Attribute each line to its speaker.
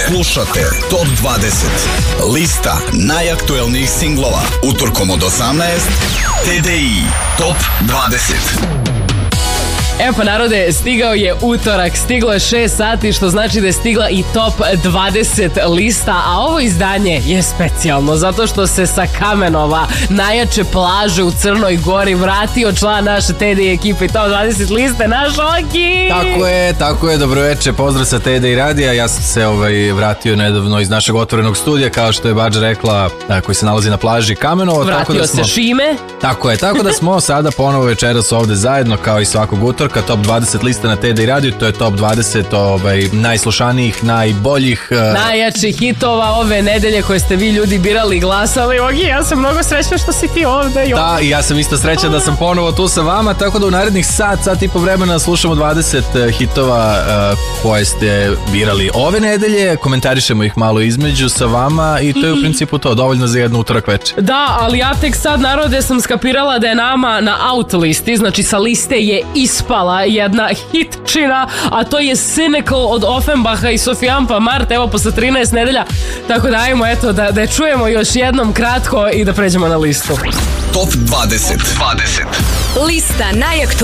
Speaker 1: Slušate Top 20. Lista najaktuelnijih singlova. Utorkom od 18. TDI Top 20.
Speaker 2: Evo pa narode, stigao je utorak, stiglo je 6 sati, što znači da je stigla i top 20 lista, a ovo izdanje je specijalno zato što se sa Kamenova, najjače plaže u Crnoj Gori, vratio član naše TDI ekipe i top 20 liste, naš Oki!
Speaker 3: Tako je, dobroveče, pozdrav sa TDI radija, ja sam se vratio nedavno iz našeg otvorenog studija, kao što je Bađa rekla, koji se nalazi na plaži Kamenovo.
Speaker 2: Vratio se Šime.
Speaker 3: Tako da smo sada ponovo večeras ovde zajedno, kao i svakog utorka, top 20 lista na TDI radiju, to je top 20 najslušanijih, najboljih,
Speaker 2: najjačih hitova ove nedelje koje ste vi ljudi birali i glasali. Ogi, ja sam mnogo srećna što si ti ovde.
Speaker 3: Da, i ja sam isto srećan da sam ponovo tu sa vama, tako da u narednih sat i po vremena slušamo 20 hitova koje ste birali ove nedelje, komentarišemo ih malo između sa vama i to je u principu to, dovoljno za jednu utorak večer.
Speaker 2: Da, ali ja tek sad, narode, sam skapirala da je nama na out listi, znači sa liste je ispala jedna hitčina, a to je Cynical od Offenbacha i Sofijan Mart, evo posle 13 nedelja, tako da ajmo eto da je čujemo još jednom kratko i da pređemo na listu.
Speaker 1: Top 20.
Speaker 4: Lista najaktualnijih